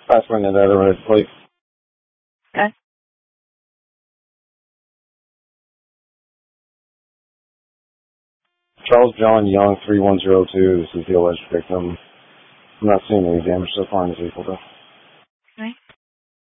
Pass me that other red plate. Okay. Charles John Young, 3102. This is the alleged victim. I'm not seeing any damage so far in this vehicle, though.